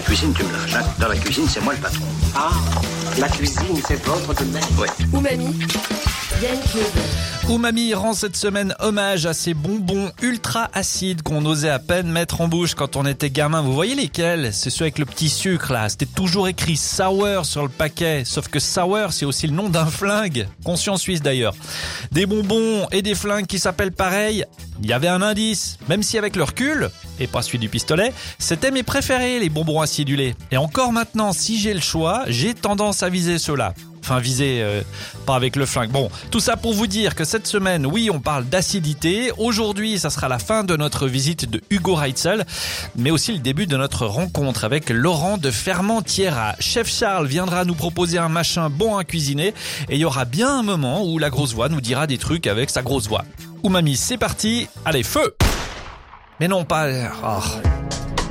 cuisine, tu me lâches. Hein. Dans la cuisine, c'est moi le patron. Ah, la cuisine, c'est votre domaine. Oui. Umami, Yann Claude. Umami rend cette semaine hommage à ces bonbons ultra acides qu'on osait à peine mettre en bouche quand on était gamin. Vous voyez lesquels? C'est ceux avec le petit sucre là. C'était toujours écrit sour sur le paquet. Sauf que sour, c'est aussi le nom d'un flingue. Conscient suisse d'ailleurs. Des bonbons et des flingues qui s'appellent pareil. Il y avait un indice. Même si avec le recul, et pas celui du pistolet, c'était mes préférés, les bonbons acidulés. Et encore maintenant, si j'ai le choix, j'ai tendance à viser ceux-là. Enfin, viser, pas avec le flingue. Bon, tout ça pour vous dire que cette semaine, oui, on parle d'acidité. Aujourd'hui, ça sera la fin de notre visite de Hugo Reitzel, mais aussi le début de notre rencontre avec Laurent de Fermentiera. Chef Charles viendra nous proposer un machin bon à cuisiner et il y aura bien un moment où la grosse voix nous dira des trucs avec sa grosse voix. Umami, c'est parti. Allez, feu! Mais non, pas... Oh.